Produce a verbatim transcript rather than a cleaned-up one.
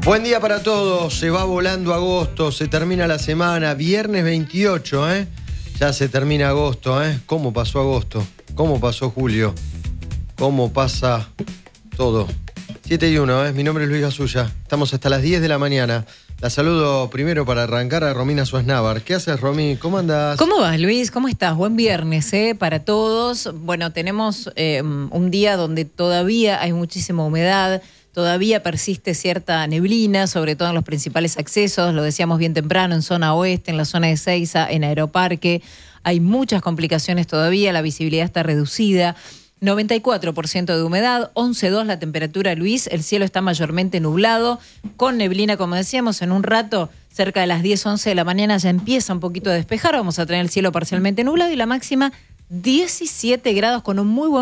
Buen día para todos, se va volando agosto, se termina la semana, viernes veintiocho, ¿eh? Ya se termina agosto, ¿eh? ¿Cómo pasó agosto? ¿Cómo pasó julio? ¿Cómo pasa todo? siete y uno, ¿eh? Mi nombre es Luis Gasulla, estamos hasta las diez de la mañana. La saludo primero para arrancar a Romina Suárez-Návar. ¿Qué haces, Romy? ¿Cómo andás? ¿Cómo vas, Luis? ¿Cómo estás? Buen viernes, ¿eh? Para todos. Bueno, tenemos eh, un día donde todavía hay muchísima humedad, todavía persiste cierta neblina, sobre todo en los principales accesos, lo decíamos bien temprano, en zona oeste, en la zona de Ezeiza, en Aeroparque. Hay muchas complicaciones todavía, la visibilidad está reducida. noventa y cuatro por ciento de humedad, once coma dos la temperatura, Luis. El cielo está mayormente nublado, con neblina, como decíamos. En un rato, cerca de las diez, once de la mañana, ya empieza un poquito a despejar. Vamos a tener el cielo parcialmente nublado y la máxima diecisiete grados con un muy buen